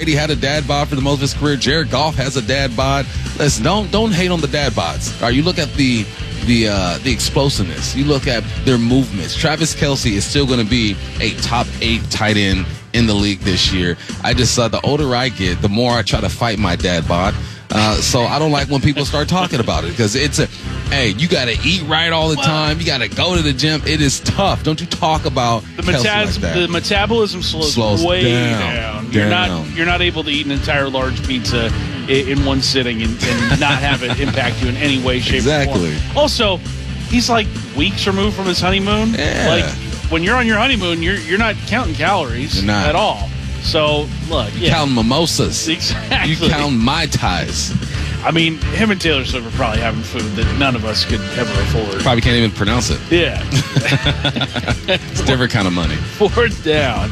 Brady had a dad bod for the most of his career. Jared Goff has a dad bod. Listen, don't hate on the dad bods. All right, you look at the explosiveness. You look at their movements. Travis Kelce is still going to be a top 8 tight end in the league this year. I just the older I get, the more I try to fight my dad bod. So I don't like when people start talking about it, because you got to eat right all the time. You got to go to the gym. It is tough. Don't you talk about the metabolism slows way down. You're not able to eat an entire large pizza in one sitting and not have it impact you in any way, shape, or form. Also, he's like weeks removed from his honeymoon. Yeah. Like when you're on your honeymoon, you're not counting calories at all. So, look, you count mimosas. Exactly. You count Mai Tais. I mean, him and Taylor Swift are probably having food that none of us could ever afford. Probably can't even pronounce it. Yeah. It's a different kind of money. 4th down.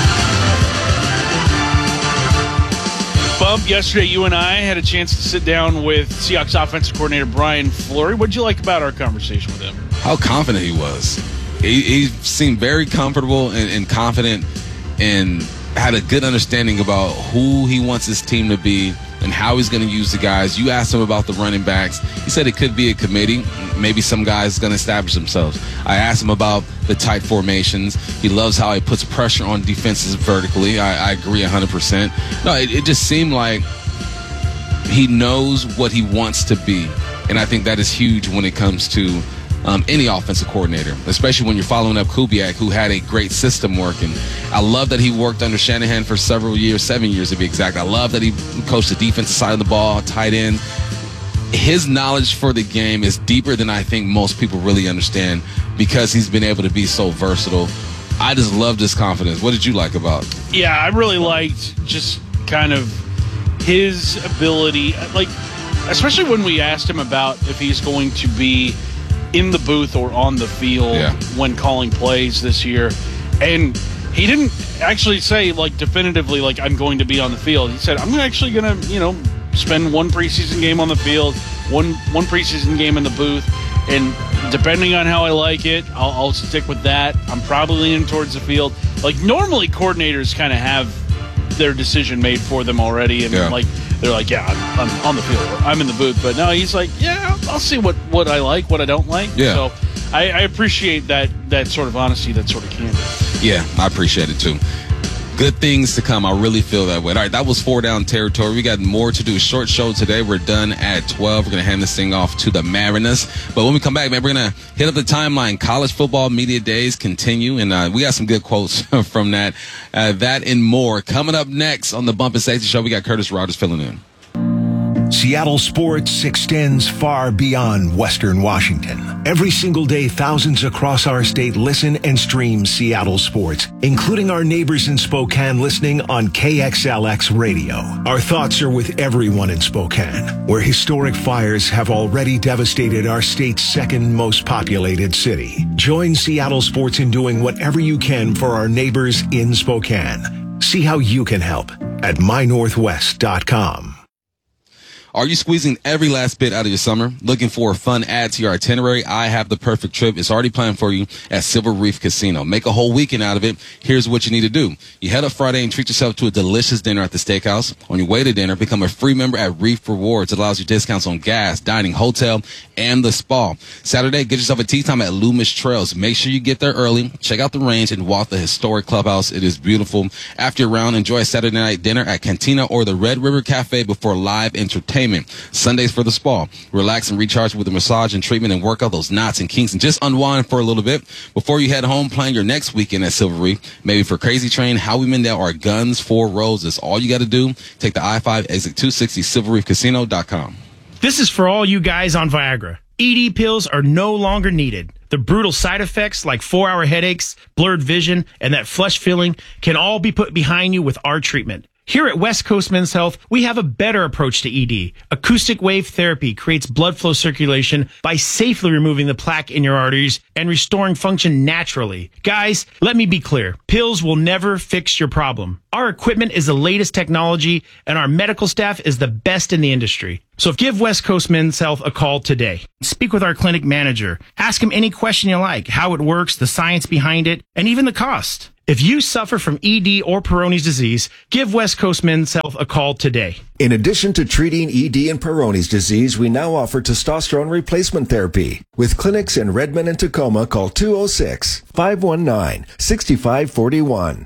Bump, yesterday you and I had a chance to sit down with Seahawks offensive coordinator Brian Fleury. What did you like about our conversation with him? How confident he was. He seemed very comfortable and confident, and had a good understanding about who he wants his team to be and how he's going to use the guys. You asked him about the running backs. He said it could be a committee. Maybe some guys going to establish themselves. I asked him about the tight formations. He loves how he puts pressure on defenses vertically. I agree 100%. No, it just seemed like he knows what he wants to be. And I think that is huge when it comes to any offensive coordinator, especially when you're following up Kubiak, who had a great system working. I love that he worked under Shanahan for several years, 7 years to be exact. I love that he coached the defensive side of the ball, tight end. His knowledge for the game is deeper than I think most people really understand, because he's been able to be so versatile. I just loved his confidence. What did you like about it? Yeah, I really liked just kind of his ability, like, especially when we asked him about if he's going to be in the booth or on the field when calling plays this year. And he didn't actually say, like, definitively, like, I'm going to be on the field. He said, I'm actually going to, spend one preseason game on the field, one preseason game in the booth, and depending on how I like it, I'll stick with that. I'm probably leaning towards the field. Like, normally coordinators kind of have their decision made for them already, and like, they're like, yeah, I'm on the field, I'm in the booth. But no, he's like, yeah, I'll see what I like, what I don't like. Yeah. So I appreciate that sort of honesty, that sort of candor. Yeah, I appreciate it too. Good things to come. I really feel that way. All right, that was 4 down territory. We got more to do. Short show today. We're done at 12. We're going to hand this thing off to the Mariners. But when we come back, man, we're going to hit up the timeline. College football media days continue, and we got some good quotes from that. That and more coming up next on the Bump and Safety Show. We got Curtis Rogers filling in. Seattle sports extends far beyond Western Washington. Every single day, thousands across our state listen and stream Seattle sports, including our neighbors in Spokane listening on KXLX radio. Our thoughts are with everyone in Spokane, where historic fires have already devastated our state's second most populated city. Join Seattle sports in doing whatever you can for our neighbors in Spokane. See how you can help at mynorthwest.com. Are you squeezing every last bit out of your summer? Looking for a fun add to your itinerary? I have the perfect trip. It's already planned for you at Silver Reef Casino. Make a whole weekend out of it. Here's what you need to do. You head up Friday and treat yourself to a delicious dinner at the steakhouse. On your way to dinner, become a free member at Reef Rewards. It allows you discounts on gas, dining, hotel, and the spa. Saturday, get yourself a tea time at Loomis Trails. Make sure you get there early. Check out the range and walk the historic clubhouse. It is beautiful. After your round, enjoy a Saturday night dinner at Cantina or the Red River Cafe before live entertainment. Sundays for the spa. Relax and recharge with a massage and treatment and work out those knots and kinks and just unwind for a little bit. Before you head home, plan your next weekend at Silver Reef. Maybe for Crazy Train, Howie Mandel, or Guns for Roses. All you got to do, take the I-5 exit 260, silverreefcasino.com. This is for all you guys on Viagra. ED pills are no longer needed. The brutal side effects like 4-hour headaches, blurred vision, and that flush feeling can all be put behind you with our treatment. Here at West Coast Men's Health, we have a better approach to ED. Acoustic wave therapy creates blood flow circulation by safely removing the plaque in your arteries and restoring function naturally. Guys, let me be clear. Pills will never fix your problem. Our equipment is the latest technology, and our medical staff is the best in the industry. So give West Coast Men's Health a call today. Speak with our clinic manager. Ask him any question you like, how it works, the science behind it, and even the cost. If you suffer from ED or Peyronie's disease, give West Coast Men's Health a call today. In addition to treating ED and Peyronie's disease, we now offer testosterone replacement therapy. With clinics in Redmond and Tacoma, call 206-519-6541.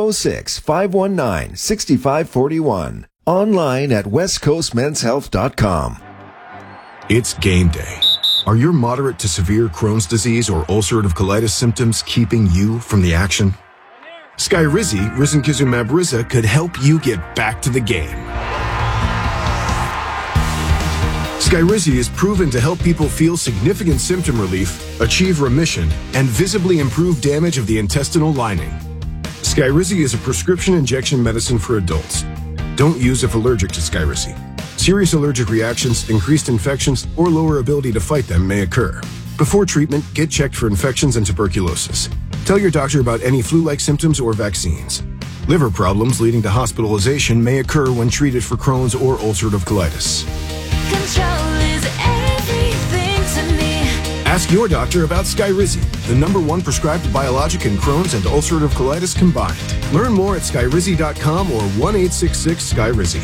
206-519-6541. Online at westcoastmenshealth.com. It's game day. Are your moderate to severe Crohn's disease or ulcerative colitis symptoms keeping you from the action? Skyrizi, risankizumab Riza, could help you get back to the game. Skyrizi is proven to help people feel significant symptom relief, achieve remission, and visibly improve damage of the intestinal lining. Skyrizi is a prescription injection medicine for adults. Don't use if allergic to Skyrizi. Serious allergic reactions, increased infections, or lower ability to fight them may occur. Before treatment, get checked for infections and tuberculosis. Tell your doctor about any flu-like symptoms or vaccines. Liver problems leading to hospitalization may occur when treated for Crohn's or ulcerative colitis. Control is everything to me. Ask your doctor about Skyrizi, the #1 prescribed biologic in Crohn's and ulcerative colitis combined. Learn more at skyrizi.com or 1-866-SKYRIZI.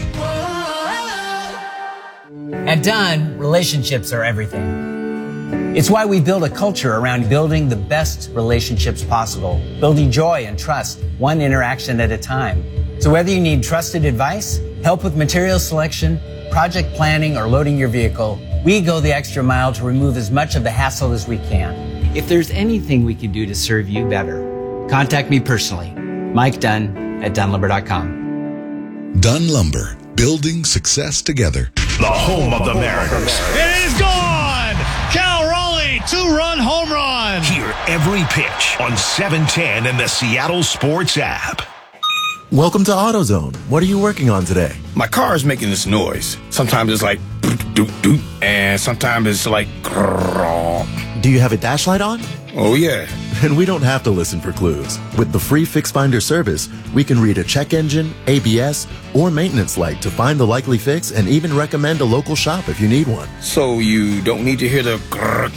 At Dunn, relationships are everything. It's why we build a culture around building the best relationships possible, building joy and trust, one interaction at a time. So whether you need trusted advice, help with material selection, project planning, or loading your vehicle, we go the extra mile to remove as much of the hassle as we can. If there's anything we can do to serve you better, contact me personally, Mike Dunn at DunnLumber.com. Dunn Lumber, building success together. The home of the Mariners. It is gone! Cal Raleigh, 2-run home run! Hear every pitch on 710 and the Seattle Sports app. Welcome to AutoZone. What are you working on today? My car is making this noise. Sometimes it's like doot, doot, doot, and sometimes it's like grrr. Do you have a dash light on? Oh, yeah. And we don't have to listen for clues. With the free Fix Finder service, we can read a check engine, ABS, or maintenance light to find the likely fix and even recommend a local shop if you need one. So you don't need to hear the grrr.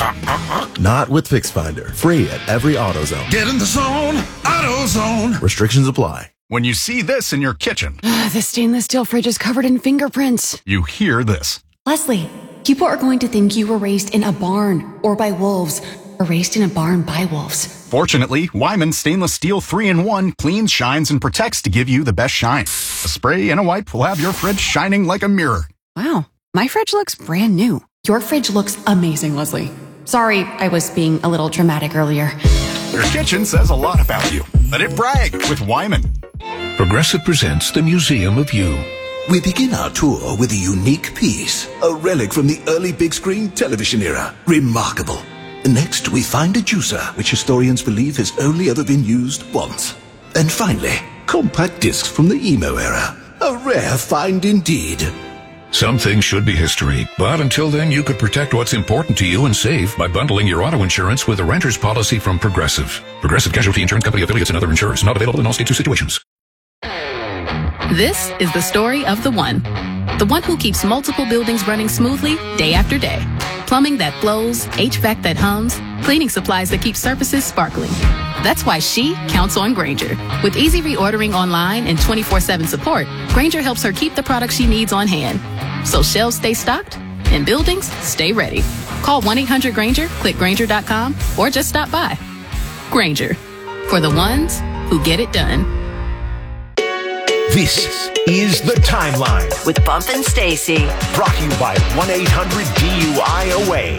Not with Fix Finder. Free at every AutoZone. Get in the zone, AutoZone. Restrictions apply. When you see this in your kitchen, the stainless steel fridge is covered in fingerprints. You hear this. Leslie, people are going to think you were raised in a barn or by wolves, or raised in a barn by wolves. Fortunately, Wyman Stainless Steel 3-in-1 cleans, shines, and protects to give you the best shine. A spray and a wipe will have your fridge shining like a mirror. Wow, my fridge looks brand new. Your fridge looks amazing, Leslie. Sorry, I was being a little dramatic earlier. Your kitchen says a lot about you. Let it brag with Wyman. Progressive presents the Museum of You. We begin our tour with a unique piece, a relic from the early big screen television era. Remarkable. Next, we find a juicer, which historians believe has only ever been used once. And finally, compact discs from the emo era. A rare find indeed. Some things should be history, but until then, you could protect what's important to you and save by bundling your auto insurance with a renter's policy from Progressive. Progressive Casualty Insurance Company affiliates and other insurers. Not available in all states or situations. This is the story of the one who keeps multiple buildings running smoothly day after day. Plumbing that flows, HVAC that hums, cleaning supplies that keep surfaces sparkling. That's why she counts on Grainger. With easy reordering online and 24/7 support, Grainger helps her keep the products she needs on hand. So shelves stay stocked and buildings stay ready. Call 1-800-GRAINGER, click Grainger.com, or just stop by. Grainger, for the ones who get it done. This is The Timeline with Bump and Stacy. Brought to you by 1-800-DUI-AWAY.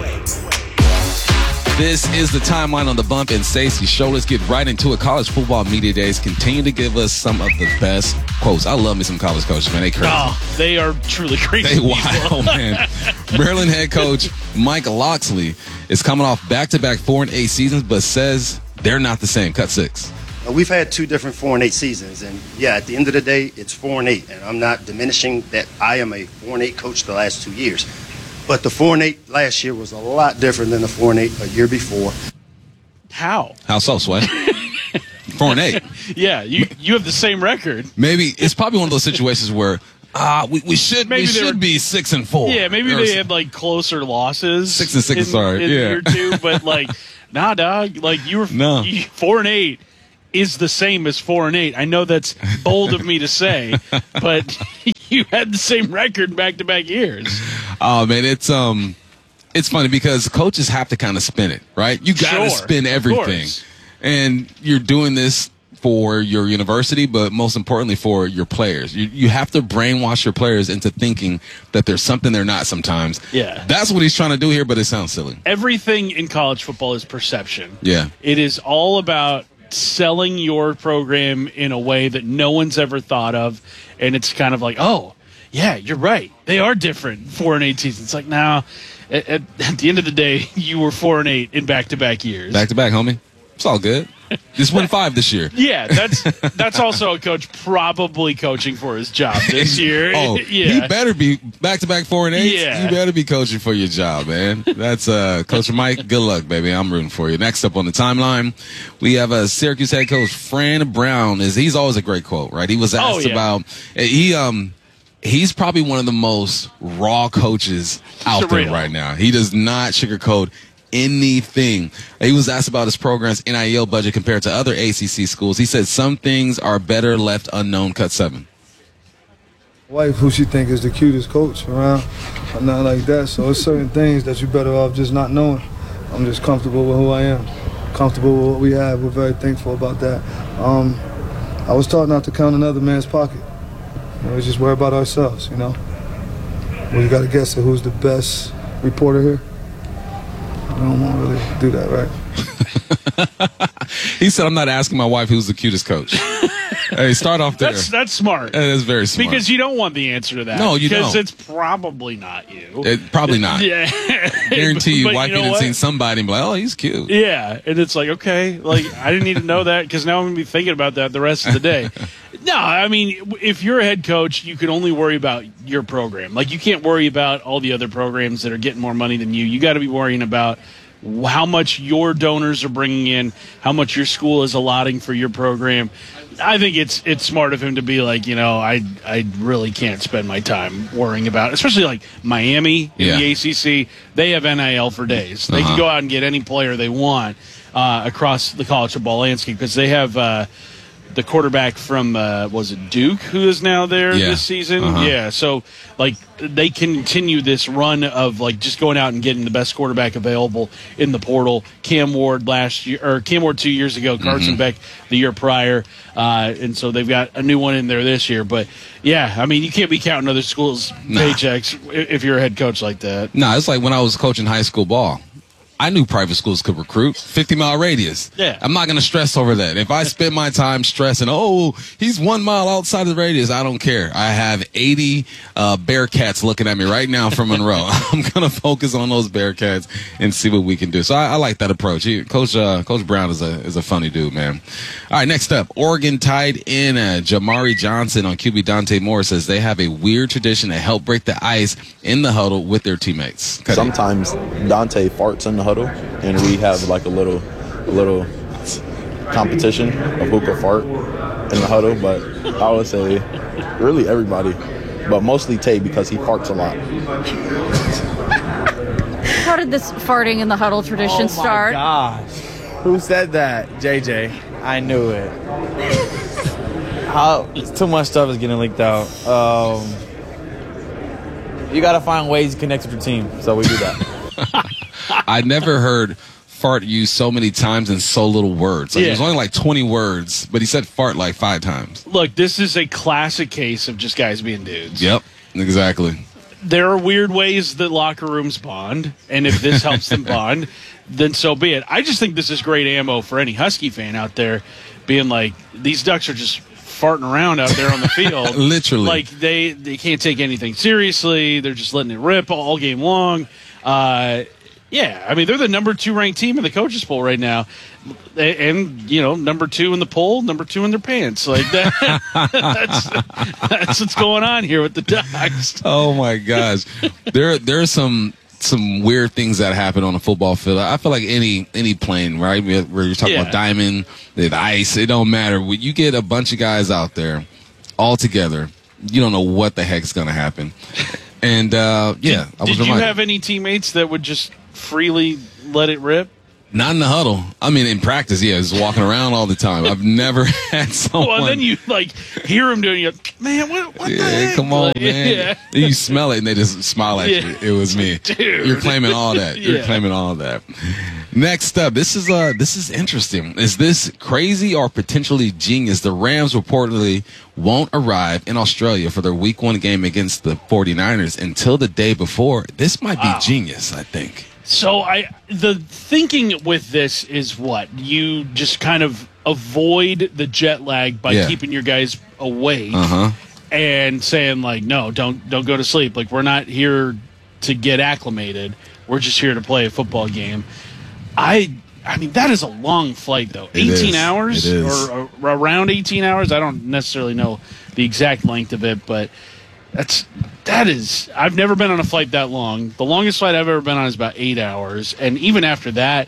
This is The Timeline on the Bump and Stacey show. Let's get right into it. College football media days continue to give us some of the best quotes. I love me some college coaches, man. They crazy. Oh, they are truly crazy. They wild, man. Maryland head coach Mike Locksley is coming off back-to-back 4-8 seasons, but says they're not the same. Cut 6. We've had 2 different 4-8 seasons, and yeah, at the end of the day, it's 4-8, and I'm not diminishing that I am a 4-8 coach the last 2 years. But the 4-8 last year was a lot different than the 4-8 a year before. How so, Sway? 4-8. Yeah, you have the same record. Maybe it's probably one of those situations where we should be 6-4. Yeah, maybe they had like closer losses. 6-6. In year 2, but like, nah, dog. Like you were 4-8 is the same as 4-8. I know that's bold of me to say, but you had the same record back-to-back years. Oh man, it's funny because coaches have to kind of spin it, right? You got to spin everything, and you're doing this for your university, but most importantly for your players. You have to brainwash your players into thinking that there's something they're not sometimes. Yeah. That's what he's trying to do here, but it sounds silly. Everything in college football is perception. Yeah. It is all about selling your program in a way that no one's ever thought of, and it's kind of like, oh, yeah, you're right. They are different 4-8 seasons. It's like, no, at the end of the day, you were 4-8 in back-to-back years. Back-to-back, homie. It's all good. Just win 5 this year. Yeah, that's also a coach probably coaching for his job this year. Oh, yeah. He better be back-to-back 4-8. Yeah. You better be coaching for your job, man. That's Coach Mike. Good luck, baby. I'm rooting for you. Next up on the timeline, we have Syracuse head coach Fran Brown. He's always a great quote, right? He was asked about he's probably one of the most raw coaches out there right now. He does not sugarcoat anything. He was asked about his program's NIL budget compared to other ACC schools. He said some things are better left unknown. Cut 7. Wife, who she think is the cutest coach around, or nothing like that. So it's certain things that you're better off just not knowing. I'm just comfortable with who I am, comfortable with what we have. We're very thankful about that. I was taught not to count another man's pocket. We just worry about ourselves, you know. We got to guess at who's the best reporter here. I don't want to really do that, right? He said, I'm not asking my wife who's the cutest coach. Hey, start off there. That's smart. That is very smart. Because you don't want the answer to that. No, you don't. Because it's probably not you. Probably not. Yeah. Guarantee you, But wife didn't seen somebody and be like, oh, he's cute. Yeah. And it's like, okay, like I didn't need to know that because now I'm going to be thinking about that the rest of the day. No, I mean, if you're a head coach, you can only worry about your program. Like, you can't worry about all the other programs that are getting more money than you. You got to be worrying about how much your donors are bringing in, how much your school is allotting for your program. I think it's smart of him to be like, you know, I really can't spend my time worrying about, especially like Miami in the ACC. They have NIL for days. They can go out and get any player they want across the college football landscape because they have the quarterback from, was it Duke, who is now there this season? Yeah, so, like, they continue this run of, like, just going out and getting the best quarterback available in the portal. Cam Ward 2 years ago, Carson Beck the year prior, and so they've got a new one in there this year. But, yeah, I mean, you can't be counting other schools' paychecks if you're a head coach like that. No, it's like when I was coaching high school ball. I knew private schools could recruit 50-mile radius. Yeah. I'm not going to stress over that. If I spend my time stressing, oh, he's 1 mile outside of the radius, I don't care. I have 80 Bearcats looking at me right now from Monroe. I'm going to focus on those Bearcats and see what we can do. So I like that approach. Coach Brown is a funny dude, man. All right, next up, Oregon tied in Jamari Johnson on QB Dante Moore says they have a weird tradition to help break the ice in the huddle with their teammates. Sometimes Dante farts in the huddle, and we have like a little competition of who can fart in the huddle. But I would say really everybody, but mostly Tay because he farts a lot. How did this farting in the huddle tradition start? Oh my gosh. Who said that? JJ. I knew it. Too much stuff is getting leaked out. You got to find ways to connect with your team, so we do that. I never heard fart used so many times in so little words. Like, it was only like 20 words, but he said fart like 5 times. Look, this is a classic case of just guys being dudes. Yep, exactly. There are weird ways that locker rooms bond, and if this helps them bond, then so be it. I just think this is great ammo for any Husky fan out there being like, these Ducks are just farting around out there on the field. Literally. Like, they can't take anything seriously. They're just letting it rip all game long. Yeah, I mean, they're the number 2 ranked team in the coaches poll right now. And, you know, number 2 in the poll, number 2 in their pants. Like, that's what's going on here with the Ducks. Oh, my gosh. There are some some weird things that happen on a football field. I feel like any plane, right? Where you're talking about diamond, the ice, it don't matter. When you get a bunch of guys out there all together, you don't know what the heck's going to happen. And, I was reminded. Did you have any teammates that would just freely let it rip? Not in the huddle. I mean, in practice, just walking around all the time. I've never had someone. Well, then you hear them doing it. Man, what the heck? Come on, man. You smell it and they just smile at you. It was me. Dude. You're claiming all that. You're claiming all that. Next up, this is interesting. Is this crazy or potentially genius? The Rams reportedly won't arrive in Australia for their Week 1 game against the 49ers until the day before. This might be genius, I think. So the thinking with this is what? You just kind of avoid the jet lag by keeping your guys awake and saying no, don't go to sleep. Like, we're not here to get acclimated. We're just here to play a football game. I mean, that is a long flight, though. 18 hours or around 18 hours. I don't necessarily know the exact length of it, but that is, I've never been on a flight that long. The longest flight I've ever been on is about 8 hours. And even after that,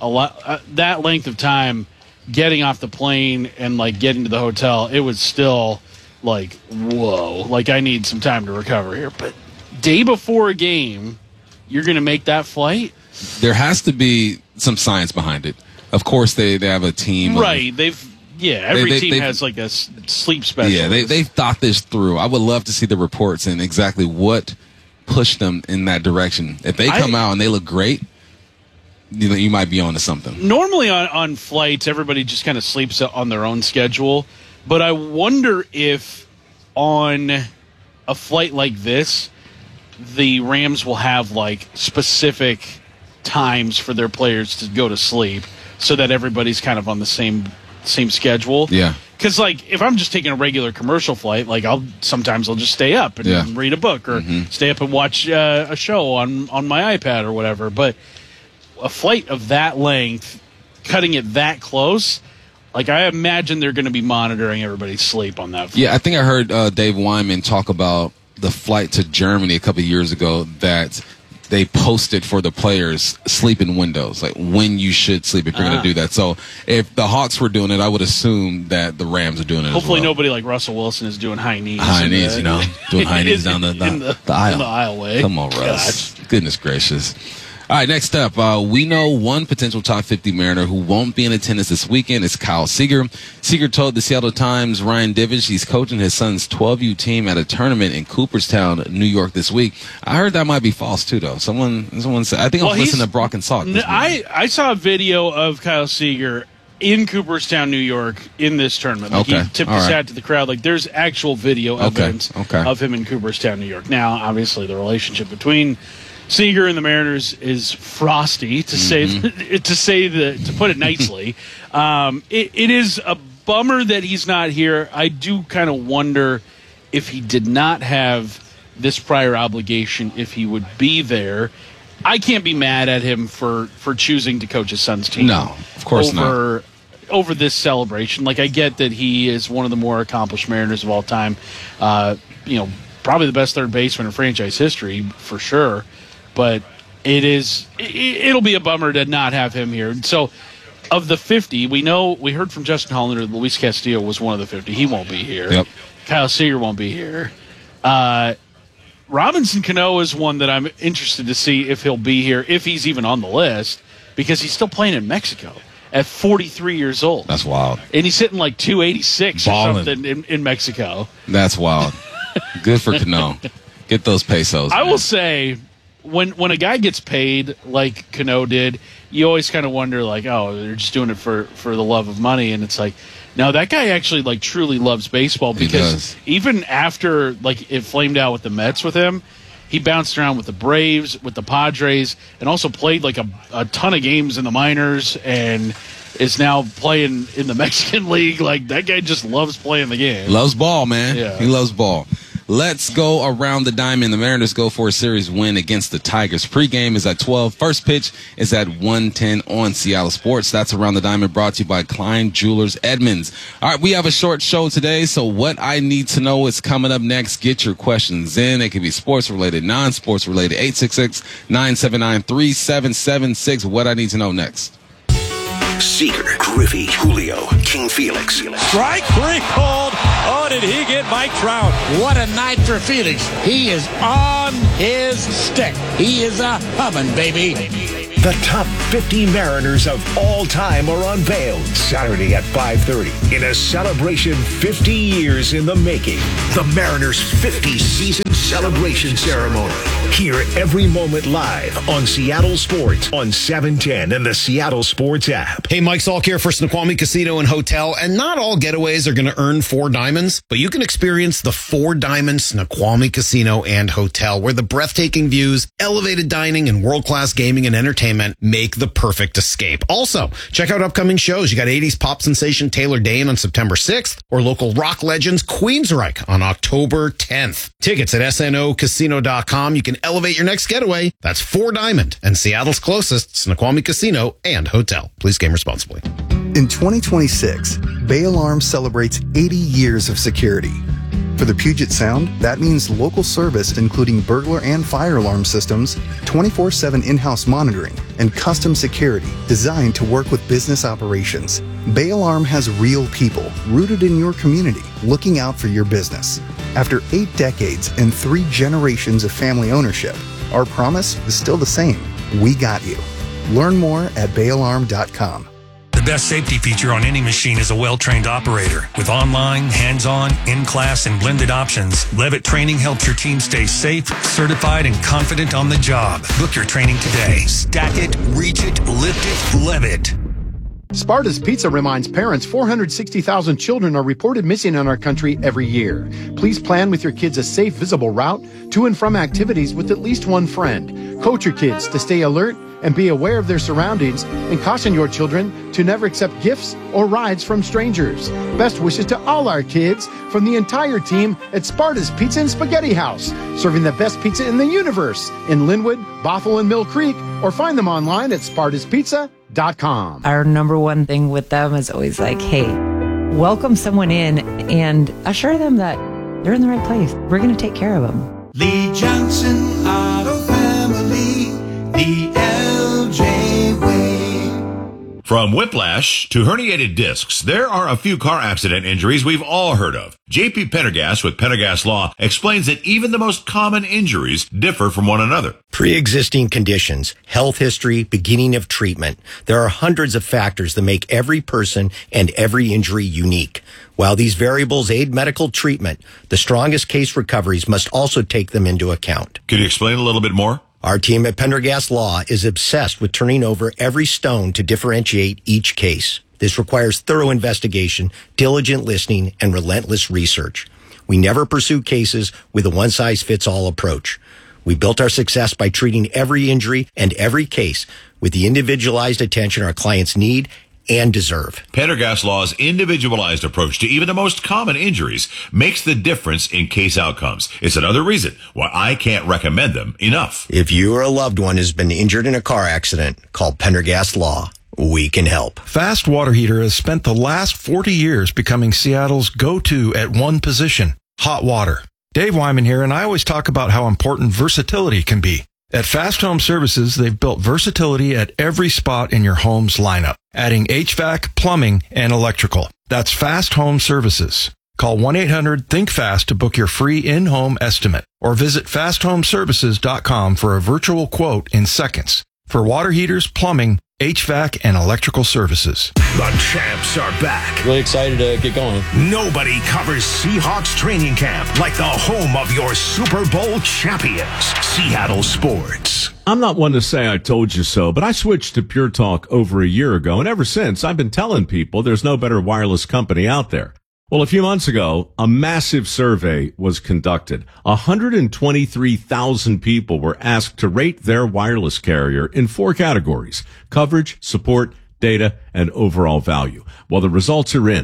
that length of time getting off the plane and getting to the hotel, it was still whoa, I need some time to recover here. But day before a game, you're going to make that flight? There has to be some science behind it. Of course, they have a team. Right. Every team has a sleep specialist. Yeah, they've thought this through. I would love to see the reports and exactly what pushed them in that direction. If they come out and they look great, you might be on to something. Normally on flights, everybody just kind of sleeps on their own schedule. But I wonder if on a flight like this, the Rams will have specific times for their players to go to sleep so that everybody's kind of on the same schedule. Yeah. Because if I'm just taking a regular commercial flight, sometimes I'll just stay up and read a book or stay up and watch a show on my iPad or whatever. But a flight of that length, cutting it that close, I imagine they're going to be monitoring everybody's sleep on that flight. Yeah, I think I heard Dave Wyman talk about the flight to Germany a couple of years ago that they posted for the players sleeping windows, when you should sleep if you're going to do that. So if the Hawks were doing it, I would assume that the Rams are doing it Hopefully as well. nobody like Russell Wilson is doing high knees. High knees, doing high knees down the aisle. In the aisleway. Come on, Russ. Goodness gracious. All right, next up, we know one potential top 50 Mariner who won't be in attendance this weekend is Kyle Seager. Seager told the Seattle Times' Ryan Divish he's coaching his son's 12U team at a tournament in Cooperstown, New York this week. I heard that might be false, too, though. Someone said, I think I was listening to Brock and Salk. I saw a video of Kyle Seager in Cooperstown, New York, in this tournament. He tipped his hat to the crowd. There's actual video evidence of him in Cooperstown, New York. Now, obviously, the relationship between Seager and the Mariners is frosty, to put it nicely. It is a bummer that he's not here. I do kind of wonder if he did not have this prior obligation, if he would be there. I can't be mad at him for choosing to coach his son's team. No, of course not. Over this celebration. I get that he is one of the more accomplished Mariners of all time. Probably the best third baseman in franchise history, for sure. But it'll be a bummer to not have him here. So, of the 50, we heard from Justin Hollander that Luis Castillo was one of the 50. He won't be here. Yep. Kyle Seager won't be here. Robinson Cano is one that I'm interested to see if he'll be here, if he's even on the list, because he's still playing in Mexico at 43 years old. That's wild. And he's hitting 286 Ballin'. or something in Mexico. That's wild. Good for Cano. Get those pesos. I will say, when a guy gets paid like Cano did, you always kind of wonder, they're just doing it for the love of money. And it's no, that guy actually truly loves baseball, because even after it flamed out with the Mets with him, he bounced around with the Braves, with the Padres, and also played a ton of games in the minors, and is now playing in the Mexican League. That guy just loves playing the game. Loves ball, man. Yeah. He loves ball. Let's go around the diamond. The Mariners go for a series win against the Tigers. Pre-game is at 12. First pitch is at 1:10 on Seattle Sports. That's Around the Diamond, brought to you by Klein Jewelers Edmonds. All right, we have a short show today, so what I need to know is coming up next. Get your questions in. It can be sports-related, non-sports related. 866-979-3776. What I need to know next. Seeger, Griffey, Julio, King Felix. Strike three called. Oh, did he get Mike Trout? What a night for Felix. He is on his stick. He is a humming, baby. The top 50 Mariners of all time are unveiled Saturday at 5:30 in a celebration 50 years in the making. The Mariners' 50 season celebration ceremony. Hear every moment live on Seattle Sports on 710 and the Seattle Sports app. Hey, Mike Salk here for Snoqualmie Casino and Hotel. And not all getaways are going to earn 4 diamonds, but you can experience the 4 Diamond Snoqualmie Casino and Hotel, where the breathtaking views, elevated dining, and world-class gaming and entertainment make the perfect escape. Also, check out upcoming shows. You got 80s pop sensation Taylor Dane on September 6th, or local rock legends Queensryche on October 10th. Tickets at snocasino.com. You can elevate your next getaway. That's 4 Diamond and Seattle's closest Snoqualmie Casino and Hotel. Please game responsibly. In 2026, Bay Alarm celebrates 80 years of security. For the Puget Sound, that means local service including burglar and fire alarm systems, 24/7 in-house monitoring, and custom security designed to work with business operations. Bay Alarm has real people rooted in your community looking out for your business. After 8 decades and 3 generations of family ownership, our promise is still the same. We got you. Learn more at bayalarm.com. The best safety feature on any machine is a well-trained operator. With online, hands-on, in-class, and blended options, Levitt Training helps your team stay safe, certified, and confident on the job. Book your training today. Stack it, reach it, lift it, Levitt. Sparta's Pizza reminds parents 460,000 children are reported missing in our country every year. Please plan with your kids a safe, visible route to and from activities with at least one friend. Coach your kids to stay alert and be aware of their surroundings, and caution your children to never accept gifts or rides from strangers. Best wishes to all our kids from the entire team at Sparta's Pizza and Spaghetti House, serving the best pizza in the universe in Linwood, Bothell, and Mill Creek, or find them online at spartaspizza.com. Our number one thing with them is always like, hey, welcome someone in and assure them that they're in the right place. We're going to take care of them. Lee Johnson Auto Family, the LJ way. From whiplash to herniated discs, there are a few car accident injuries we've all heard of. JP Pendergast with Pendergast Law explains that even the most common injuries differ from one another. Pre-existing conditions, health history, beginning of treatment. There are hundreds of factors that make every person and every injury unique. While these variables aid medical treatment, the strongest case recoveries must also take them into account. Can you explain a little bit more? Our team at Pendergast Law is obsessed with turning over every stone to differentiate each case. This requires thorough investigation, diligent listening, and relentless research. We never pursue cases with a one-size-fits-all approach. We built our success by treating every injury and every case with the individualized attention our clients need and deserve. Pendergast Law's individualized approach to even the most common injuries makes the difference in case outcomes. It's another reason why I can't recommend them enough. If you or a loved one has been injured in a car accident, call Pendergast Law. We can help. Fast Water Heater has spent the last 40 years becoming Seattle's go-to at one position, hot water. Dave Wyman here, and I always talk about how important versatility can be. At Fast Home Services, they've built versatility at every spot in your home's lineup, adding HVAC, plumbing, and electrical. That's Fast Home Services. Call 1-800-THINK-FAST to book your free in-home estimate, or visit fasthomeservices.com for a virtual quote in seconds for water heaters, plumbing, HVAC, and electrical services. The champs are back. Really excited to get going. Nobody covers Seahawks training camp like the home of your Super Bowl champions, Seattle Sports. I'm not one to say I told you so, but I switched to Pure Talk over a year ago, and ever since, I've been telling people there's no better wireless company out there. Well, a few months ago, a massive survey was conducted. 123,000 people were asked to rate their wireless carrier in 4 categories: coverage, support, data, and overall value. Well, the results are in.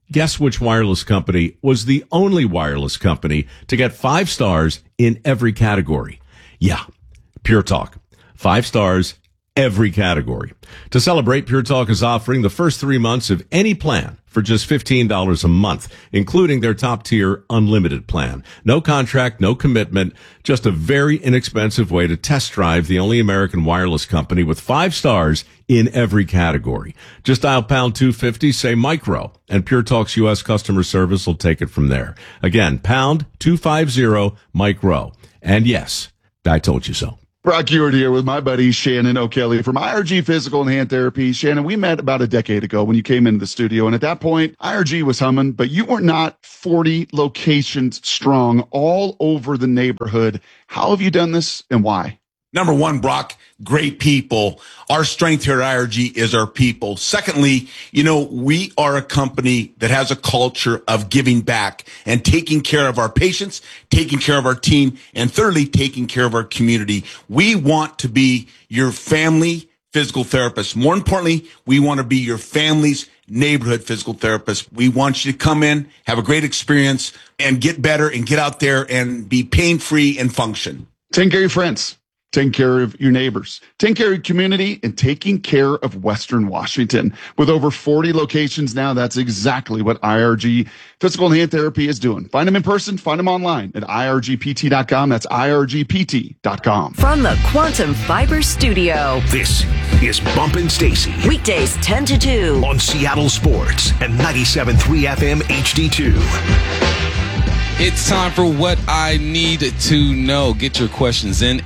Guess which wireless company was the only wireless company to get 5 stars in every category? Yeah, Pure Talk. 5 stars, every category. To celebrate, Pure Talk is offering the first 3 months of any plan for just $15 a month, including their top-tier unlimited plan. No contract, no commitment, just a very inexpensive way to test drive the only American wireless company with 5 stars in every category. Just dial pound 250, say micro, and Pure Talk's U.S. customer service will take it from there. Again, pound 250 micro. And yes, I told you so. Brock Ewart here with my buddy Shannon O'Kelly from IRG Physical and Hand Therapy. Shannon, we met about a decade ago when you came into the studio, and at that point, IRG was humming, but you were not 40 locations strong all over the neighborhood. How have you done this, and why? Number one, Brock, great people. Our strength here at IRG is our people. Secondly, we are a company that has a culture of giving back and taking care of our patients, taking care of our team, and thirdly, taking care of our community. We want to be your family physical therapist. More importantly, we want to be your family's neighborhood physical therapist. We want you to come in, have a great experience, and get better and get out there and be pain-free and function. Take care of your friends. Taking care of your neighbors, taking care of your community, and taking care of Western Washington. With over 40 locations now, that's exactly what IRG Physical and Hand Therapy is doing. Find them in person, find them online at irgpt.com. That's irgpt.com. From the Quantum Fiber Studio, this is Bumpin' Stacy. Weekdays 10 to 2 on Seattle Sports and 97.3 FM HD2. It's time for What I Need to Know. Get your questions in.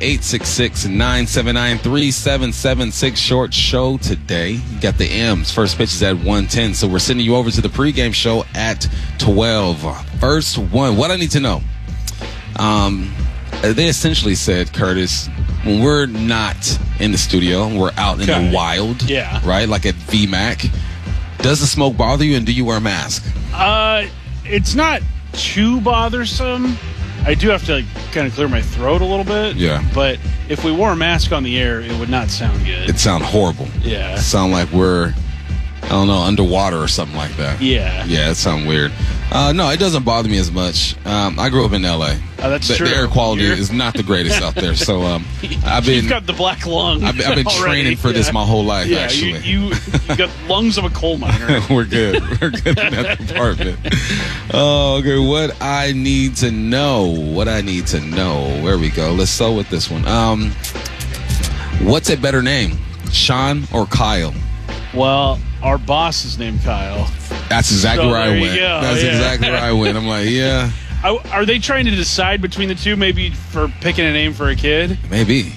866-979-3776. Short show today. You got the M's. First pitch is at 1:10. So we're sending you over to the pregame show at 12. First one. What I need to know. They essentially said, Curtis, when we're not in the studio, we're out in the wild. Yeah. Right? Like at VMAC. Does the smoke bother you, and do you wear a mask? It's not too bothersome. I do have to kind of clear my throat a little bit. Yeah. But if we wore a mask on the air, it would not sound good. It'd sound horrible. Yeah. It'd sound like we're, underwater or something like that. Yeah. Yeah, it sounds weird. No, it doesn't bother me as much. I grew up in L.A. Oh, that's true. The air quality is not the greatest out there. So you've got the black lung. I've been training for this my whole life, actually. You got lungs of a coal miner. We're good. We're good in that department. Oh, okay. What I need to know. Where we go. Let's start with this one. What's a better name, Sean or Kyle? Well, our boss is named Kyle. That's exactly where I went. That's exactly where I went. I'm like, yeah. Are they trying to decide between the two, maybe for picking a name for a kid? Maybe.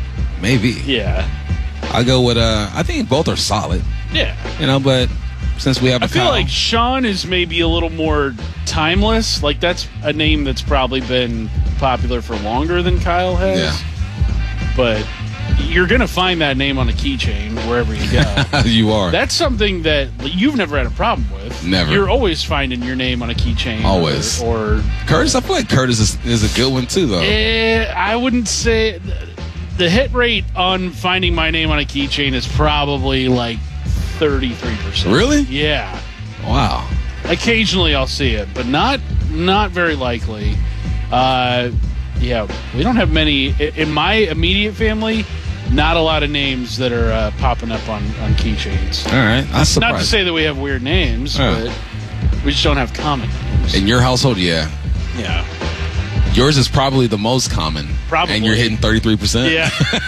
Yeah. I'll go with, I think both are solid. Yeah. But since we have a I feel Kyle. like Sean is maybe a little more timeless. Like, that's a name that's probably been popular for longer than Kyle has. Yeah. But you're going to find that name on a keychain wherever you go. You are. That's something that you've never had a problem with. Never. You're always finding your name on a keychain. Always. Or Curtis, I feel like Curtis is a good one, too, though. I wouldn't say... The hit rate on finding my name on a keychain is probably like 33%. Really? Yeah. Wow. Occasionally I'll see it, but not very likely. Yeah, we don't have many in my immediate family. Not a lot of names that are popping up on keychains. All right, that's surprising. Not to say that we have weird names, but we just don't have common names. In your household, yeah. Yeah. Yours is probably the most common. Probably. And you're hitting 33%. Yeah.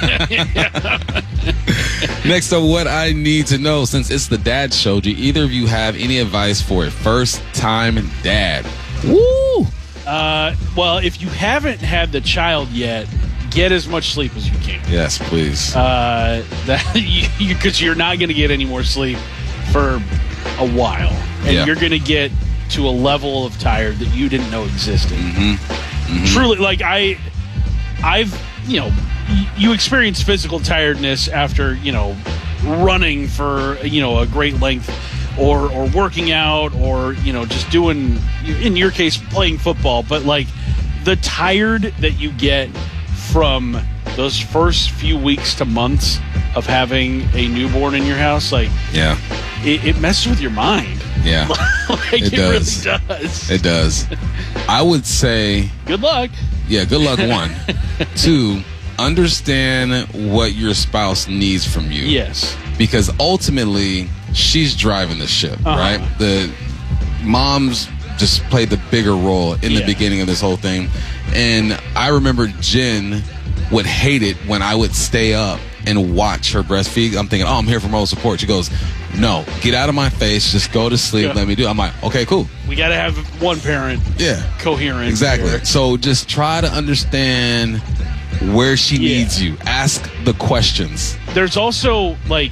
Next up, what I need to know, since it's the dad show, do either of you have any advice for a first-time dad? Woo! Well, if you haven't had the child yet, get as much sleep as you can. Yes, please. Because you're not going to get any more sleep for a while. And you're going to get to a level of tired that you didn't know existed. Truly, like I've you experience physical tiredness after running for a great length, or working out, or just doing, in your case, playing football. But like the tired that you get from those first few weeks to months of having a newborn in your house, like it messes with your mind. Yeah. Like, it does. Really does. It does. I would say good luck. Yeah, good luck, 1. 2, understand what your spouse needs from you. Yes. Because ultimately, she's driving the ship, right? The moms just played the bigger role in the beginning of this whole thing. And I remember Jen would hate it when I would stay up and watch her breastfeed. I'm thinking, I'm here for moral support. She goes, no, get out of my face. Just go to sleep. Let me do it. I'm like, okay, cool. We got to have one parent coherent. Exactly. Here. So just try to understand where she needs you. Ask the questions. There's also, like,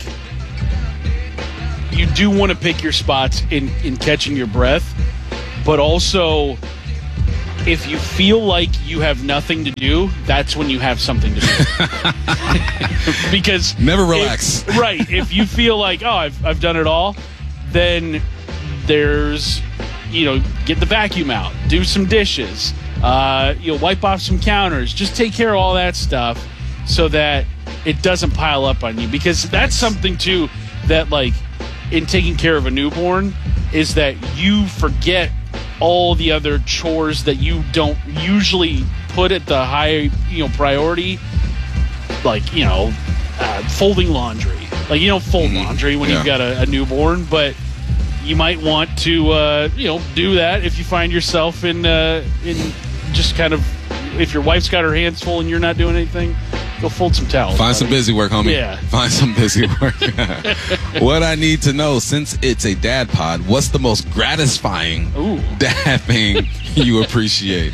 you do want to pick your spots in catching your breath, but also if you feel like you have nothing to do, that's when you have something to do. Because never relax. If you feel like, I've done it all, then there's, get the vacuum out, do some dishes, wipe off some counters, just take care of all that stuff so that it doesn't pile up on you. Because that's something too that, like, in taking care of a newborn, is that you forget all the other chores that you don't usually put at the high, priority, like, folding laundry. Like, you don't fold laundry when you've got a newborn, but you might want to, do that if you find yourself in just kind of, if your wife's got her hands full and you're not doing anything, go fold some towels. Find some busy work, homie. Yeah. Find some busy work. What I need to know, since it's a dad pod, what's the most gratifying dad thing you appreciate?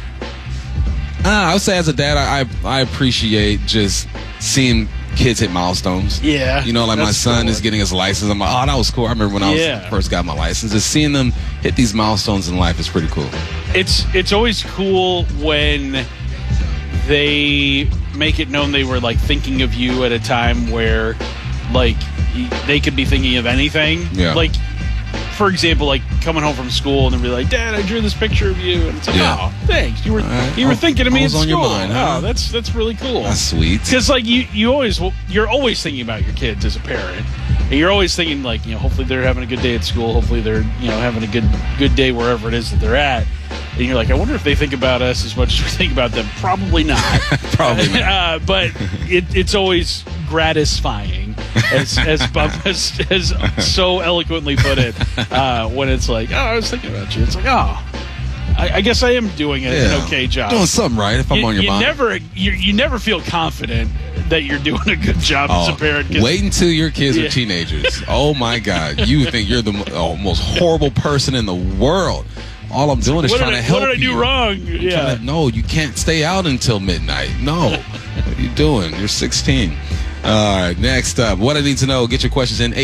I would say as a dad, I appreciate just seeing kids hit milestones. Yeah. Like my son is getting his license. I'm like, that was cool. I remember when I first got my license. Just seeing them hit these milestones in life is pretty cool. It's always cool when they make it known they were, like, thinking of you at a time where, like, they could be thinking of anything. Yeah. Like, for example, like, coming home from school and they'll be like, Dad, I drew this picture of you. And it's like, oh, thanks. You were thinking of me at school. Your mind, huh? Oh, that's really cool. That's sweet. Because, like, you're always thinking about your kids as a parent. And you're always thinking, like, hopefully they're having a good day at school. Hopefully they're, having a good day wherever it is that they're at. And you're like, I wonder if they think about us as much as we think about them. Probably not. Probably not. But it's always gratifying, as Bump has so eloquently put it, when it's like, I was thinking about you. It's like, I guess I am doing an okay job. Doing something right if I'm on your mind. You never feel confident that you're doing a good job as a parent. Wait until your kids are teenagers. Oh, my God. You think you're the most horrible person in the world. All I'm doing is trying to help you. What did I do wrong? No, you can't stay out until midnight. No. What are you doing? You're 16. All right, next up, what I need to know. Get your questions in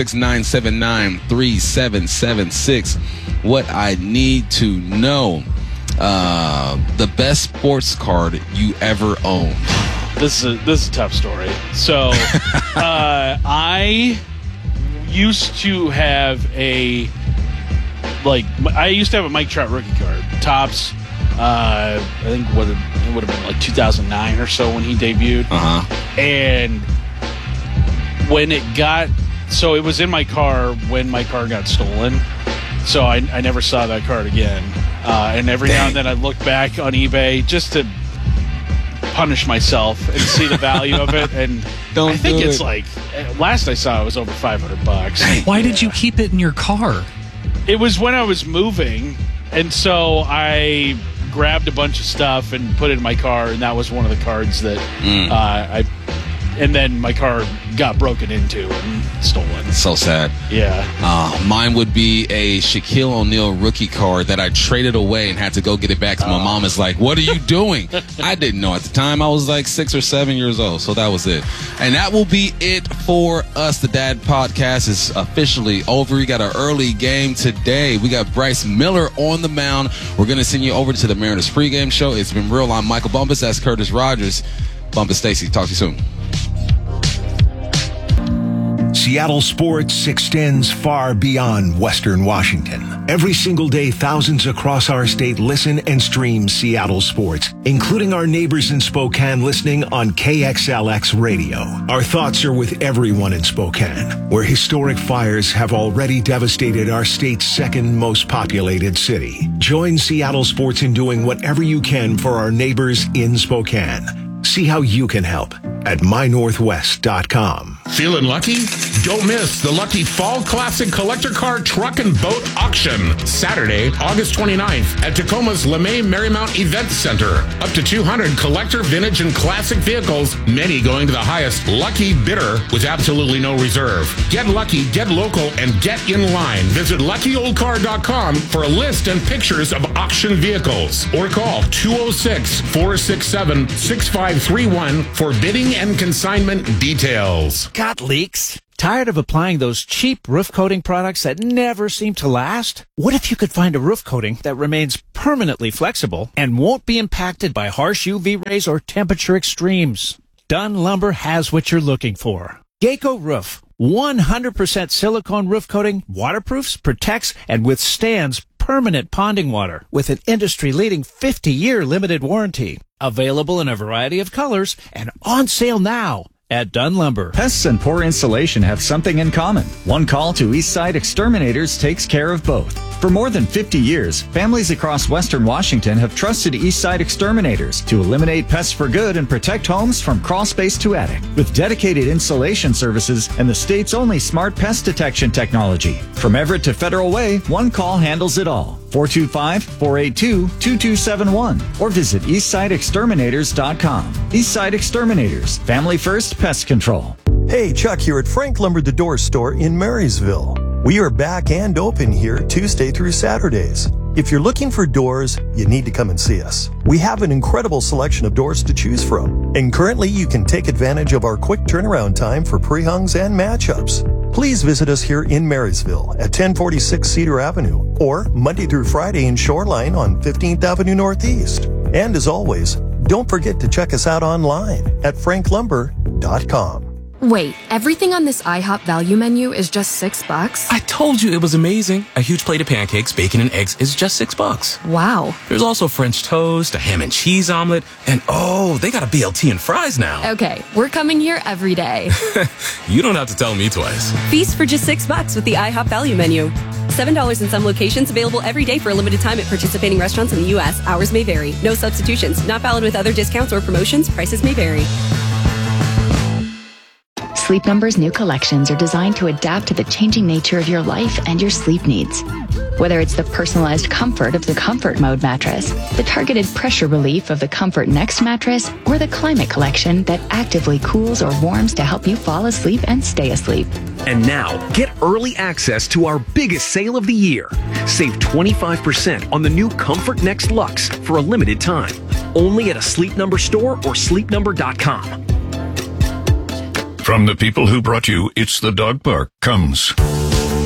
866-979-3776. What I need to know. The best sports card you ever owned. This is a tough story. So, I used to have a Mike Trout rookie card, Topps. I think it would have been like 2009 or so when he debuted. And when it was in my car when my car got stolen. So I never saw that card again. And every now and then I look back on eBay just to punish myself and see the value of it. And I think it's like, last I saw it was over $500. Why did you keep it in your car? It was when I was moving, and so I grabbed a bunch of stuff and put it in my car, and that was one of the cards that and then my car got broken into and stolen. So sad. Yeah. Mine would be a Shaquille O'Neal rookie card that I traded away and had to go get it back. My mom is like, what are you doing? I didn't know. At the time, I was like 6 or 7 years old. So that was it. And that will be it for us. The Dad Podcast is officially over. We got an early game today. We got Bryce Miller on the mound. We're going to send you over to the Mariners pregame show. It's been real. I'm Michael Bumpus. That's Curtis Rogers. Bumpus Stacy. Talk to you soon. Seattle sports extends far beyond Western Washington. Every single day, thousands across our state listen and stream Seattle sports, including our neighbors in Spokane listening on KXLX Radio. Our thoughts are with everyone in Spokane, where historic fires have already devastated our state's second most populated city. Join Seattle sports in doing whatever you can for our neighbors in Spokane. See how you can help at mynorthwest.com. Feeling lucky? Don't miss the Lucky Fall Classic Collector Car Truck and Boat Auction, Saturday, August 29th at Tacoma's LeMay Marymount Event Center. Up to 200 collector, vintage, and classic vehicles, many going to the highest lucky bidder with absolutely no reserve. Get lucky, get local, and get in line. Visit luckyoldcar.com for a list and pictures of auction vehicles. Or call 206-467-6531 for bidding and consignment details. Got leaks? Tired of applying those cheap roof coating products that never seem to last? What if you could find a roof coating that remains permanently flexible and won't be impacted by harsh UV rays or temperature extremes? Dunn Lumber has what you're looking for. Geico Roof. 100% silicone roof coating, waterproofs, protects, and withstands permanent ponding water with an industry-leading 50-year limited warranty. Available in a variety of colors and on sale now at Dunn Lumber. Pests and poor installation have something in common. One call to Eastside Exterminators takes care of both. For more than 50 years, families across Western Washington have trusted Eastside Exterminators to eliminate pests for good and protect homes from crawl space to attic. With dedicated installation services and the state's only smart pest detection technology. From Everett to Federal Way, one call handles it all. 425-482-2271 or visit EastsideExterminators.com. Eastside Exterminators, family first pest control. Hey, Chuck here at Frank Lumber The Door Store in Marysville. We are back and open here Tuesday through Saturdays. If you're looking for doors, you need to come and see us. We have an incredible selection of doors to choose from, and currently you can take advantage of our quick turnaround time for pre-hungs and matchups. Please visit us here in Marysville at 1046 Cedar Avenue or Monday through Friday in Shoreline on 15th Avenue Northeast. And as always, don't forget to check us out online at franklumber.com. Wait, everything on this IHOP value menu is just $6? I told you it was amazing. A huge plate of pancakes, bacon, and eggs is just $6. Wow. There's also French toast, a ham and cheese omelet, and oh, they got a BLT and fries now. Okay, we're coming here every day. You don't have to tell me twice. Feast for just $6 with the IHOP value menu. $7 in some locations, available every day for a limited time at participating restaurants in the U.S. Hours may vary. No substitutions. Not valid with other discounts or promotions. Prices may vary. Sleep Number's new collections are designed to adapt to the changing nature of your life and your sleep needs. Whether it's the personalized comfort of the Comfort Mode mattress, the targeted pressure relief of the Comfort Next mattress, or the Climate Collection that actively cools or warms to help you fall asleep and stay asleep. And now, get early access to our biggest sale of the year. Save 25% on the new Comfort Next Luxe for a limited time. Only at a Sleep Number store or sleepnumber.com. From the people who brought you It's the Dog Park comes